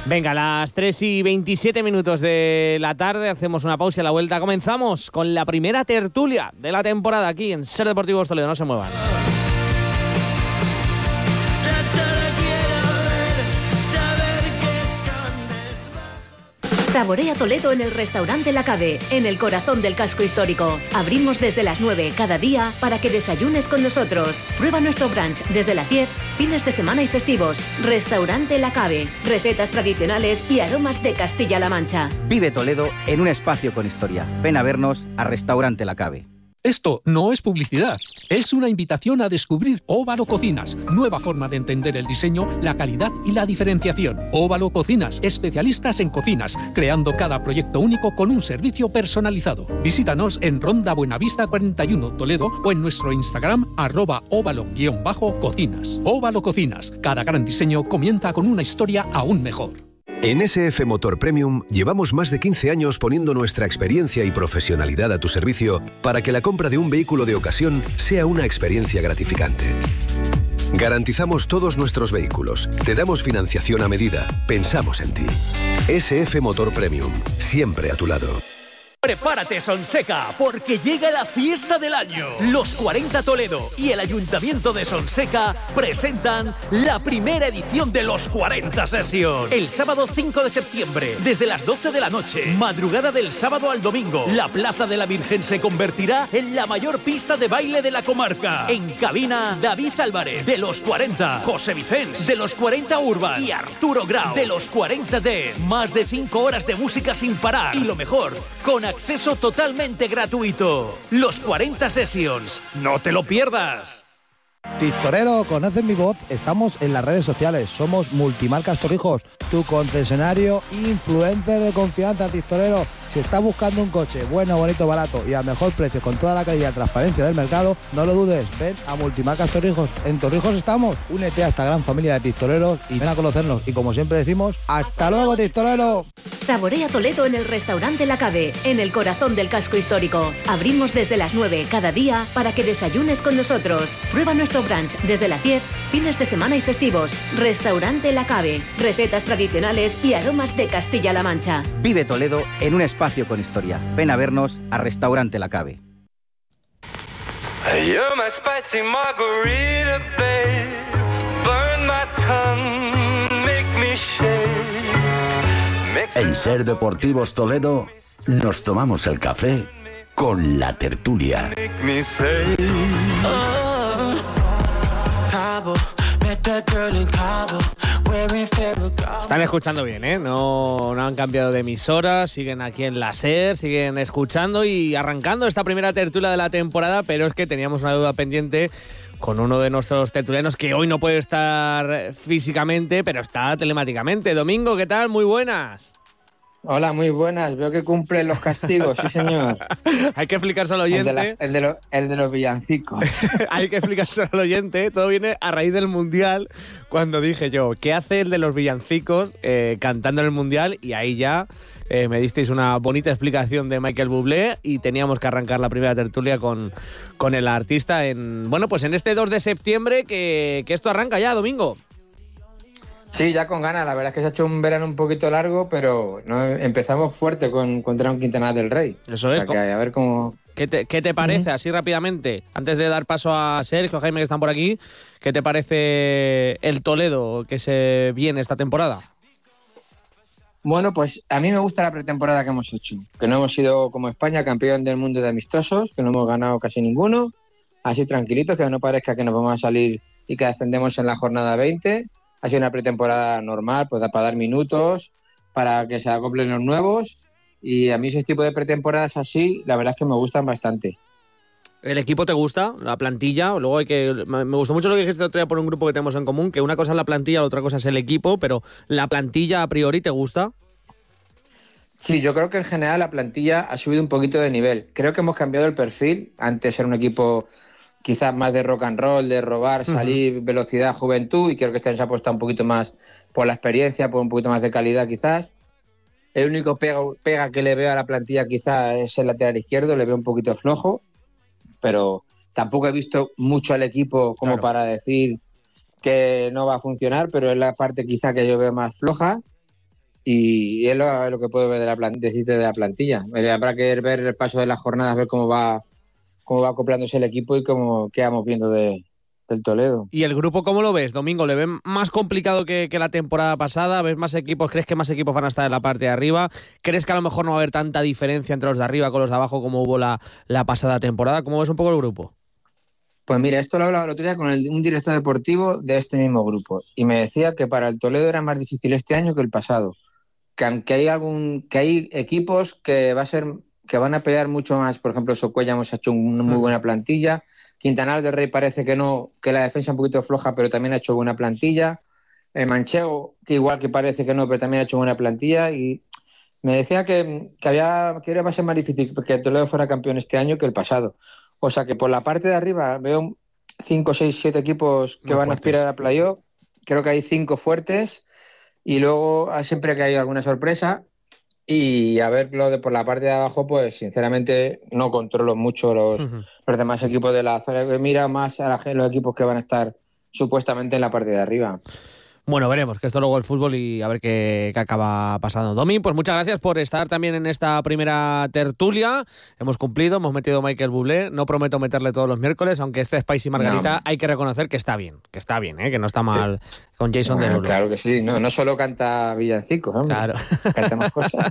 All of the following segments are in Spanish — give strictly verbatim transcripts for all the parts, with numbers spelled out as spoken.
Venga, a las tres y veintisiete minutos de la tarde hacemos una pausa y a la vuelta comenzamos con la primera tertulia de la temporada aquí en Ser Deportivos Toledo. No se muevan. Saborea Toledo en el restaurante La Cave, en el corazón del casco histórico. Abrimos desde las nueve cada día para que desayunes con nosotros. Prueba nuestro brunch desde las diez, fines de semana y festivos. Restaurante La Cave, recetas tradicionales y aromas de Castilla-La Mancha. Vive Toledo en un espacio con historia. Ven a vernos a Restaurante La Cave. Esto no es publicidad, es una invitación a descubrir Óvalo Cocinas, nueva forma de entender el diseño, la calidad y la diferenciación. Óvalo Cocinas, especialistas en cocinas, creando cada proyecto único con un servicio personalizado. Visítanos en Ronda Buenavista cuarenta y uno, Toledo, o en nuestro Instagram, arroba óvalo-cocinas. Óvalo Cocinas, cada gran diseño comienza con una historia aún mejor. En S F Motor Premium llevamos más de quince años poniendo nuestra experiencia y profesionalidad a tu servicio para que la compra de un vehículo de ocasión sea una experiencia gratificante. Garantizamos todos nuestros vehículos, te damos financiación a medida, pensamos en ti. S F Motor Premium, siempre a tu lado. Prepárate, Sonseca, porque llega la fiesta del año. Los cuarenta Toledo y el Ayuntamiento de Sonseca presentan la primera edición de los cuarenta Sessions. El sábado cinco de septiembre, desde las doce de la noche, madrugada del sábado al domingo, la Plaza de la Virgen se convertirá en la mayor pista de baile de la comarca. En cabina, David Álvarez, de los cuarenta, José Vicens, de los cuarenta Urban y Arturo Grau, de los cuarenta Dance. Más de cinco horas de música sin parar. Y lo mejor, con acceso totalmente gratuito. Los cuarenta Sessions. No te lo pierdas. Tistorero, ¿conoces mi voz? Estamos en las redes sociales. Somos Multimarcas Torrijos, tu concesionario influencer de confianza, Tistorero. Si estás buscando un coche bueno, bonito, barato y al mejor precio con toda la calidad y transparencia del mercado, no lo dudes, ven a Multimarcas Torrijos. En Torrijos estamos. Únete a esta gran familia de tistoreros y ven a conocernos. Y como siempre decimos, ¡hasta luego, Tistorero! Saborea Toledo en el restaurante La Cave, en el corazón del casco histórico. Abrimos desde las nueve cada día para que desayunes con nosotros. Prueba nuestro brunch desde las diez, fines de semana y festivos. Restaurante La Cave, recetas tradicionales y aromas de Castilla-La Mancha. Vive Toledo en un espacio con historia. Ven a vernos a Restaurante La Cave. You're my spicy margarita, babe. Burn my tongue, make me shake. En Ser Deportivos Toledo nos tomamos el café con la tertulia. Make me say, oh, Cabo, met that girl in Cabo. Están escuchando bien, ¿eh? No, no han cambiado de emisora, siguen aquí en la SER, siguen escuchando y arrancando esta primera tertulia de la temporada, pero es que teníamos una duda pendiente con uno de nuestros tertulianos que hoy no puede estar físicamente, pero está telemáticamente. Domingo, ¿qué tal? Muy buenas. Hola, muy buenas. Veo que cumplen los castigos, sí señor. Hay que explicarse al oyente. El de, la, el de, lo, el de los villancicos. Hay que explicarse al oyente. Todo viene a raíz del Mundial, cuando dije yo, ¿qué hace el de los villancicos eh, cantando en el Mundial? Y ahí ya eh, me disteis una bonita explicación de Michael Bublé y teníamos que arrancar la primera tertulia con, con el artista en, bueno, pues en este dos de septiembre que, que esto arranca ya, Domingo. Sí, ya con ganas. La verdad es que se ha hecho un verano un poquito largo, pero no, empezamos fuerte con, contra un Quintana del Rey. Eso o sea es. Que, a ver cómo... ¿Qué te, qué te parece, uh-huh. así rápidamente, antes de dar paso a Sergio, Jaime, que están por aquí, qué te parece el Toledo que se viene esta temporada? Bueno, pues a mí me gusta la pretemporada que hemos hecho, que no hemos sido como España campeón del mundo de amistosos, que no hemos ganado casi ninguno, así tranquilitos, que no parezca que nos vamos a salir y que ascendemos en la jornada veinte. Ha sido una pretemporada normal, pues para dar minutos, para que se acoplen los nuevos. Y a mí ese tipo de pretemporadas así, la verdad es que me gustan bastante. ¿El equipo te gusta? ¿La plantilla? Luego hay que... Me gustó mucho lo que dijiste el otro día por un grupo que tenemos en común, que una cosa es la plantilla, la otra cosa es el equipo, pero ¿la plantilla a priori te gusta? Sí, yo creo que en general la plantilla ha subido un poquito de nivel. Creo que hemos cambiado el perfil. Antes era un equipo... quizás más de rock and roll, de robar, salir, uh-huh. velocidad, juventud, y creo que este año se ha apostado un poquito más por la experiencia, por un poquito más de calidad quizás. El único pega, pega que le veo a la plantilla quizás es el lateral izquierdo, le veo un poquito flojo, pero tampoco he visto mucho al equipo como claro. para decir que no va a funcionar, pero es la parte quizá que yo veo más floja. y es lo, lo que puedo ver de la plan- decirte de la plantilla. Habrá que ver el paso de las jornadas, ver cómo va cómo va acoplándose el equipo y cómo qué vamos viendo de, del Toledo. ¿Y el grupo cómo lo ves, Domingo? ¿Le ven más complicado que, que la temporada pasada? ¿Ves más equipos? ¿Crees que más equipos van a estar en la parte de arriba? ¿Crees que a lo mejor no va a haber tanta diferencia entre los de arriba con los de abajo como hubo la, la pasada temporada? ¿Cómo ves un poco el grupo? Pues mira, esto lo hablaba el otro día con el, un director deportivo de este mismo grupo y me decía que para el Toledo era más difícil este año que el pasado, que aunque hay algún que hay equipos que va a ser que van a pelear mucho más. Por ejemplo, Socuella hemos hecho una muy buena plantilla, Quintanar del Rey parece que no, que la defensa es un poquito floja, pero también ha hecho buena plantilla, eh, Manchego, que igual que parece que no, pero también ha hecho buena plantilla, y me decía que, que había que va a ser más difícil que el Toledo fuera campeón este año que el pasado. O sea que por la parte de arriba veo cinco, seis, siete equipos que muy van fuertes. A aspirar a playoff. Creo que hay cinco fuertes y luego siempre que hay alguna sorpresa. Y a ver, lo de por la parte de abajo, pues sinceramente no controlo mucho los, uh-huh. los demás equipos de la zona. Mira más a la, los equipos que van a estar supuestamente en la parte de arriba. Bueno, veremos, que esto luego el fútbol y a ver qué, qué acaba pasando. Domi, pues muchas gracias por estar también en esta primera tertulia. Hemos cumplido, hemos metido a Michael Bublé. No prometo meterle todos los miércoles, aunque este Spicy Margarita no. Hay que reconocer que está bien, que está bien, ¿eh? Que no está mal sí. Con Jason bueno, Derulo. Claro que sí, no, no solo canta villancicos, ¿no? Claro. Canta más cosas.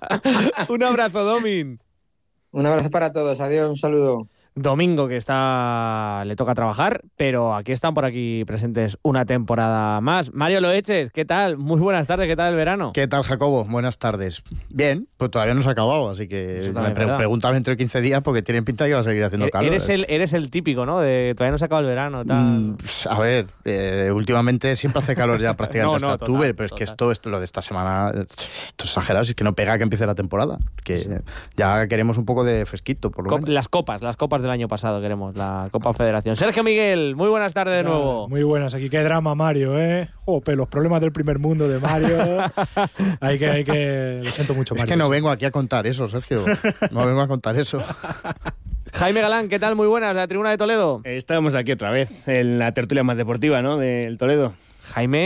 Un abrazo, Domin. Un abrazo para todos, adiós, un saludo. Domingo, que está le toca trabajar, pero aquí están por aquí presentes una temporada más. Mario Loeches, ¿qué tal? Muy buenas tardes, ¿qué tal el verano? ¿Qué tal, Jacobo? Buenas tardes. Bien, pues todavía no se ha acabado, así que me pre- pregúntame dentro de quince días porque tienen pinta de que va a seguir haciendo calor. Eres el, eres el típico, ¿no? De todavía no se ha acabado el verano. Tal. Mm, a ver, eh, últimamente siempre hace calor ya prácticamente no, no, hasta total, octubre, pero total. es que esto, esto, lo de esta semana, esto es exagerado, es que no pega que empiece la temporada, que sí. Ya queremos un poco de fresquito, por lo Cop- menos. Las copas, las copas del año pasado queremos. La Copa Federación. Sergio Miguel, muy buenas tardes de nuevo. Muy buenas, aquí qué drama, Mario, ¿eh? Jope, los problemas del primer mundo de Mario. hay que, hay que... Lo siento mucho, Mario. Es que no vengo aquí a contar eso, Sergio. No vengo a contar eso. Jaime Galán, ¿qué tal? Muy buenas, de la Tribuna de Toledo. Estamos aquí otra vez, en la tertulia más deportiva, ¿no? Del Toledo. Jaime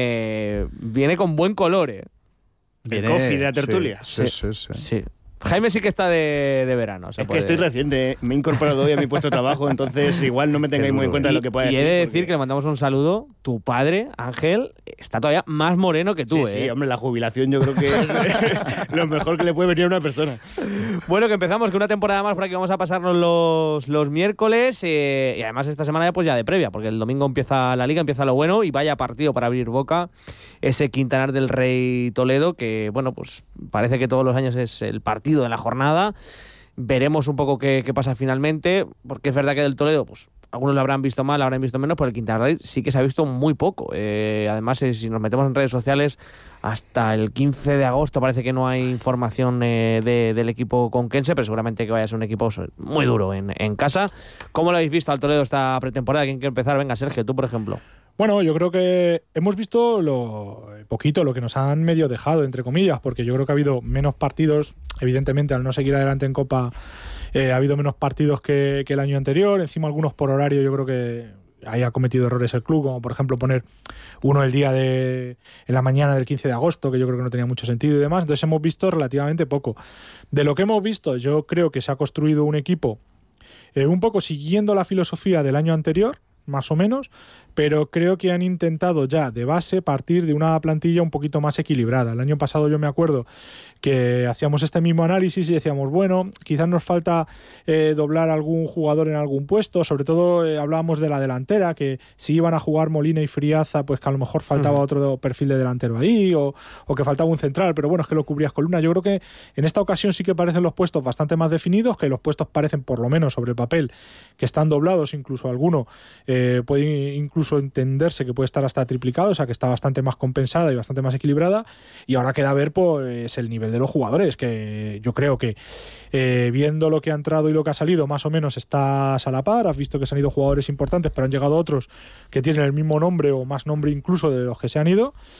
eh, viene con buen color, ¿eh? El coffee de la tertulia. Sí, sí, sí. sí. sí. Jaime sí que está de, de verano. Es puede... que estoy reciente, me he incorporado hoy a mi puesto de trabajo, entonces igual no me tengáis muy en cuenta y, lo que pueda decir. Y he de decir porque... que le mandamos un saludo. Tu padre, Ángel, está todavía más moreno que tú, sí, ¿eh? Sí, hombre, la jubilación yo creo que es lo mejor que le puede venir a una persona. Bueno, que empezamos con una temporada más por aquí. Vamos a pasarnos los, los miércoles eh, y además esta semana ya pues ya de previa, porque el domingo empieza la Liga, empieza lo bueno y vaya partido para abrir boca. Ese Quintanar del Rey Toledo, que bueno, pues parece que todos los años es el partido de la jornada. Veremos un poco qué, qué pasa finalmente, porque es verdad que del Toledo, pues algunos lo habrán visto mal, lo habrán visto menos, pero el Quintanar del Rey sí que se ha visto muy poco. Eh, además, eh, si nos metemos en redes sociales, hasta el quince de agosto parece que no hay información eh, de, del equipo conquense, pero seguramente que vaya a ser un equipo muy duro en, en casa. ¿Cómo lo habéis visto al Toledo esta pretemporada? ¿Quién quiere empezar? Venga, Sergio, tú por ejemplo. Bueno, yo creo que hemos visto lo poquito, lo que nos han medio dejado, entre comillas, porque yo creo que ha habido menos partidos, evidentemente al no seguir adelante en Copa eh, ha habido menos partidos que, que el año anterior, encima algunos por horario yo creo que haya cometido errores el club, como por ejemplo poner uno el día de en la mañana del quince de agosto, que yo creo que no tenía mucho sentido y demás, entonces hemos visto relativamente poco. De lo que hemos visto, yo creo que se ha construido un equipo eh, un poco siguiendo la filosofía del año anterior, más o menos, pero creo que han intentado ya de base partir de una plantilla un poquito más equilibrada. El año pasado yo me acuerdo que hacíamos este mismo análisis y decíamos, bueno, quizás nos falta eh, doblar algún jugador en algún puesto, sobre todo eh, hablábamos de la delantera, que si iban a jugar Molina y Friaza, pues que a lo mejor faltaba uh-huh. otro perfil de delantero ahí, o, o que faltaba un central, pero bueno, es que lo cubrías con Luna. Yo creo que en esta ocasión sí que parecen los puestos bastante más definidos, que los puestos parecen, por lo menos sobre el papel, que están doblados, incluso alguno eh, puede incluso entenderse que puede estar hasta triplicado, o sea que está bastante más compensada y bastante más equilibrada, y ahora queda ver pues el nivel de los jugadores, que yo creo que eh, viendo lo que ha entrado y lo que ha salido, más o menos estás a la par. Has visto que se han ido jugadores importantes, pero han llegado otros que tienen el mismo nombre o más nombre incluso de los que se han ido.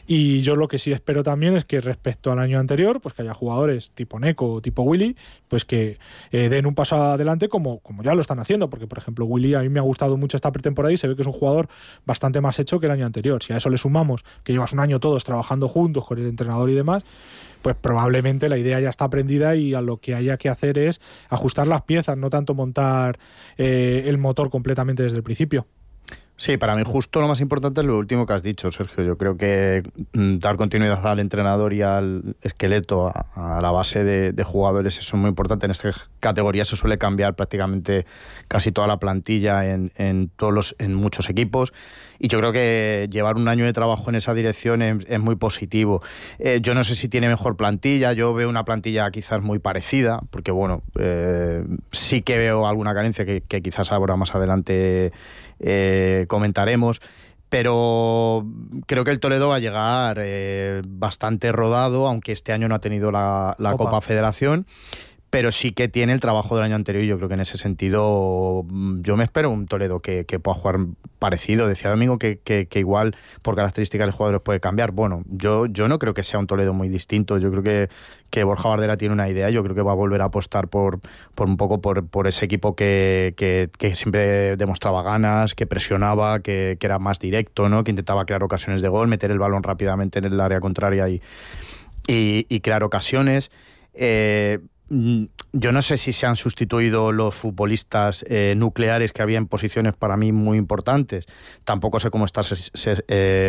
Y yo lo que sí espero también es que respecto al año anterior, pues que haya jugadores tipo Neco o tipo Willy, pues que eh, den un paso adelante como, como ya lo están haciendo, porque por ejemplo Willy a mí me ha gustado mucho esta pretemporada y se ve que es un jugador bastante más hecho que el año anterior. Si a eso le sumamos que llevas un año todos trabajando juntos con el entrenador y demás, pues probablemente la idea ya está aprendida y a lo que haya que hacer es ajustar las piezas, no tanto montar eh, el motor completamente desde el principio. Sí, para mí justo lo más importante es lo último que has dicho, Sergio. Yo creo que dar continuidad al entrenador y al esqueleto, a, a la base de, de jugadores, eso es muy importante. En esta categoría se suele cambiar prácticamente casi toda la plantilla en, en, todos los, en muchos equipos. Y yo creo que llevar un año de trabajo en esa dirección es, es muy positivo. Eh, yo no sé si tiene mejor plantilla, yo veo una plantilla quizás muy parecida, porque bueno, eh, sí que veo alguna carencia que, que quizás ahora más adelante eh, comentaremos, pero creo que el Toledo va a llegar eh, bastante rodado, aunque este año no ha tenido la, la Copa. Copa Federación, pero sí que tiene el trabajo del año anterior y yo creo que en ese sentido yo me espero un Toledo que, que pueda jugar parecido. Decía Domingo que, que, que igual por características de jugadores puede cambiar. Bueno, yo, yo no creo que sea un Toledo muy distinto. Yo creo que, que Borja Bardera tiene una idea. Yo creo que va a volver a apostar por, por un poco por, por ese equipo que, que, que siempre demostraba ganas, que presionaba, que, que era más directo, ¿no? Que intentaba crear ocasiones de gol, meter el balón rápidamente en el área contraria y, y, y crear ocasiones. Eh, Yo no sé si se han sustituido los futbolistas eh, nucleares que había en posiciones para mí muy importantes. Tampoco sé cómo está eh,